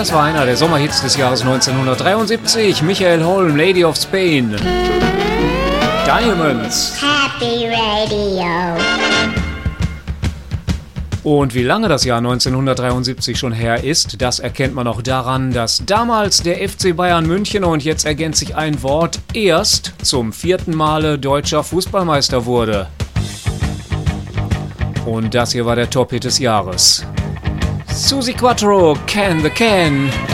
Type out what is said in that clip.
Das war einer der Sommerhits des Jahres 1973. Michael Holm, Lady of Spain. Diamonds. Happy Radio. Und wie lange das Jahr 1973 schon her ist, das erkennt man auch daran, dass damals der FC Bayern München, und jetzt ergänzt sich ein Wort, erst zum 4. Male deutscher Fußballmeister wurde. Und das hier war der Top-Hit des Jahres. Susi Quattro, Can the Can.